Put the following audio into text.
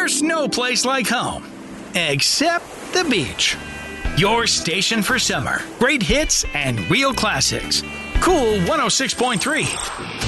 There's no place like home, except the beach. Your station for summer. Great hits and real classics. Cool 106.3.